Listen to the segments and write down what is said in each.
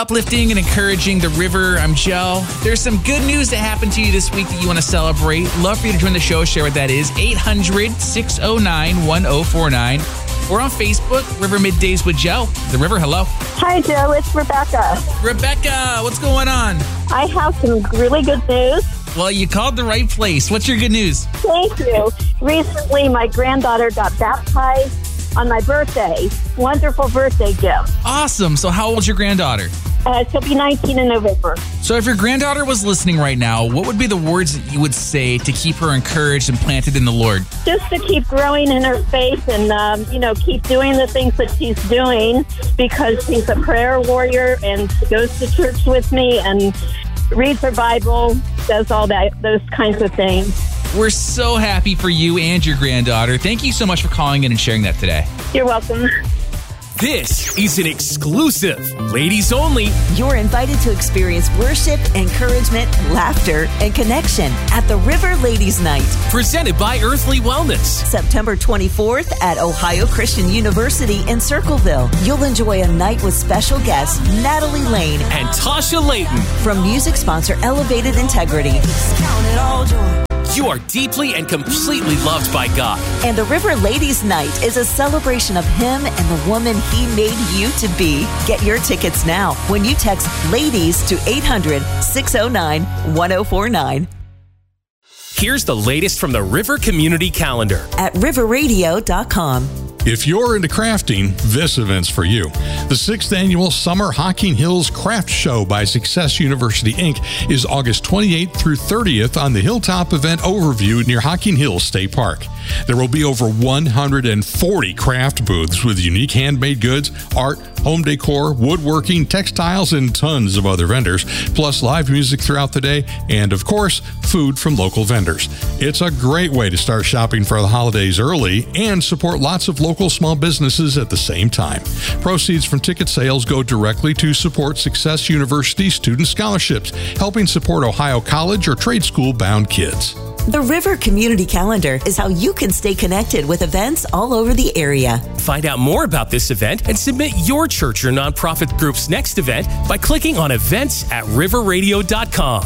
uplifting and encouraging the river. I'm Joe. There's some good news that happened to you this week that you want to celebrate. Love for you to join the show. Share what that is. 800-609-1049. We're on Facebook, River Middays with Joe. The River, hello. Hi, Joe. It's Rebecca. Rebecca, what's going on? I have some really good news. Well, you called the right place. What's your good news? Thank you. Recently, my granddaughter got baptized on my birthday. Wonderful birthday gift. Awesome. So how old's your granddaughter? She'll be 19 in November. So if your granddaughter was listening right now, what would be the words that you would say to keep her encouraged and planted in the Lord? Just to keep growing in her faith and, keep doing the things that she's doing, because she's a prayer warrior and she goes to church with me and reads her Bible, does all that, those kinds of things. We're so happy for you and your granddaughter. Thank you so much for calling in and sharing that today. You're welcome. This is an exclusive, ladies only. You're invited to experience worship, encouragement, laughter, and connection at the River Ladies Night. Presented by Earthly Wellness. September 24th at Ohio Christian University in Circleville. You'll enjoy a night with special guests Natalie Lane and Tasha Layton. From music sponsor Elevated Integrity. Count it all joy. You are deeply and completely loved by God. And the River Ladies Night is a celebration of Him and the woman He made you to be. Get your tickets now when you text LADIES to 800-609-1049. Here's the latest from the River Community Calendar at riverradio.com. If you're into crafting, this event's for you. The 6th Annual Summer Hocking Hills Craft Show by Success University, Inc. is August 28th through 30th on the Hilltop Event Overview near Hocking Hills State Park. There will be over 140 craft booths with unique handmade goods, art, home decor, woodworking, textiles, and tons of other vendors, plus live music throughout the day, and of course, food from local vendors. It's a great way to start shopping for the holidays early and support lots of local small businesses at the same time. Proceeds from ticket sales go directly to support Success University student scholarships, helping support Ohio college or trade school bound kids. The River Community Calendar is how you can stay connected with events all over the area. Find out more about this event and submit your church or nonprofit group's next event by clicking on events at riverradio.com.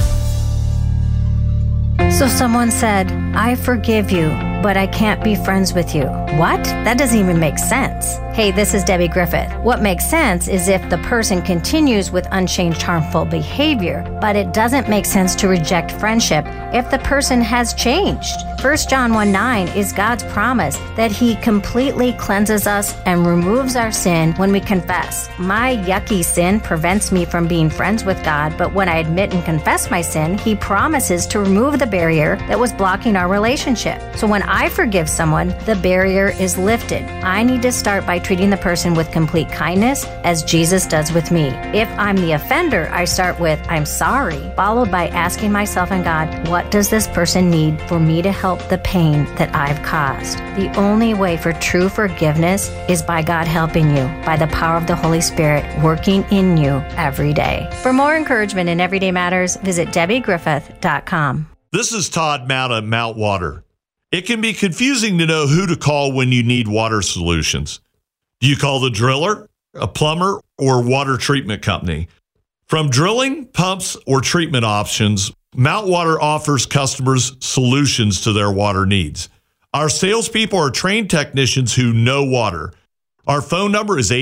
So someone said, I forgive you, but I can't be friends with you. What? That doesn't even make sense. Hey, this is Debbie Griffith. What makes sense is if the person continues with unchanged harmful behavior, but it doesn't make sense to reject friendship if the person has changed. 1 John 1:9 is God's promise that He completely cleanses us and removes our sin when we confess. My yucky sin prevents me from being friends with God, but when I admit and confess my sin, He promises to remove the barrier that was blocking our relationship. So when I forgive someone, the barrier is lifted. I need to start by treating the person with complete kindness, as Jesus does with me. If I'm the offender, I start with, I'm sorry, followed by asking myself and God, what does this person need for me to help the pain that I've caused? The only way for true forgiveness is by God helping you, by the power of the Holy Spirit working in you every day. For more encouragement in Everyday Matters, visit DebbieGriffith.com. This is Todd Mount at Mount Water. It can be confusing to know who to call when you need water solutions. Do you call the driller, a plumber, or water treatment company? From drilling, pumps, or treatment options, Mount Water offers customers solutions to their water needs. Our salespeople are trained technicians who know water. Our phone number is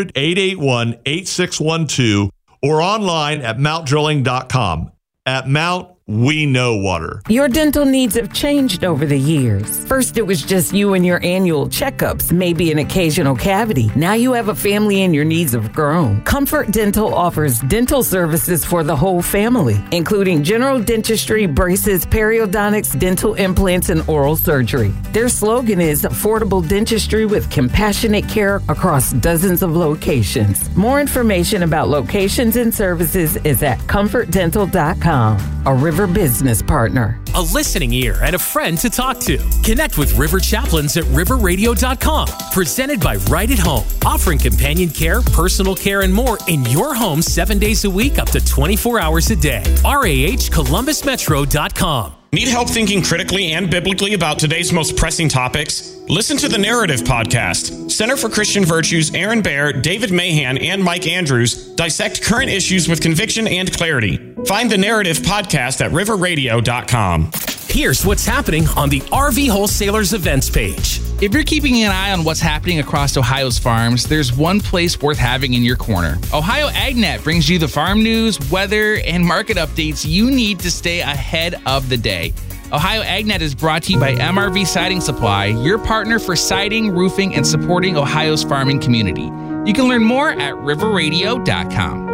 800-881-8612 or online at mounttdrilling.com. At Mount, we know water. Your dental needs have changed over the years. First, it was just you and your annual checkups, maybe an occasional cavity. Now you have a family and your needs have grown. Comfort Dental offers dental services for the whole family, including general dentistry, braces, periodontics, dental implants, and oral surgery. Their slogan is affordable dentistry with compassionate care across dozens of locations. More information about locations and services is at comfortdental.com. A River business partner. A listening ear and a friend to talk to. Connect with River Chaplains at riverradio.com. Presented by Right at Home, offering companion care, personal care, and more in your home 7 days a week, up to 24 hours a day. RAHColumbusmetro.com. Need help thinking critically and biblically about today's most pressing topics? Listen to the Narrative Podcast. Center for Christian Virtues, Aaron Baer, David Mahan, and Mike Andrews dissect current issues with conviction and clarity. Find the Narrative Podcast at riverradio.com. Here's what's happening on the RV Wholesalers events page. If you're keeping an eye on what's happening across Ohio's farms, there's one place worth having in your corner. Ohio AgNet brings you the farm news, weather, and market updates you need to stay ahead of the day. Ohio AgNet is brought to you by MRV Siding Supply, your partner for siding, roofing, and supporting Ohio's farming community. You can learn more at riverradio.com.